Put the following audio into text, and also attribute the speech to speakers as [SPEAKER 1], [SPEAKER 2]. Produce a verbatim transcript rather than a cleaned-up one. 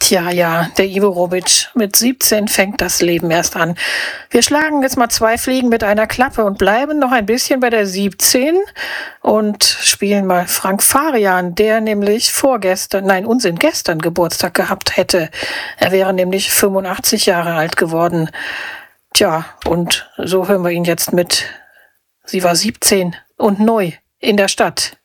[SPEAKER 1] Tja, ja, der Ivo Robic. Mit siebzehn fängt das Leben erst an. Wir schlagen jetzt mal zwei Fliegen mit einer Klappe und bleiben noch ein bisschen bei der siebzehn und spielen mal Frank Farian, der nämlich vorgestern, nein, Unsinn, gestern Geburtstag gehabt hätte. Er wäre nämlich fünfundachtzig Jahre alt geworden. Tja, und so hören wir ihn jetzt mit. Sie war siebzehn und neu in der Stadt.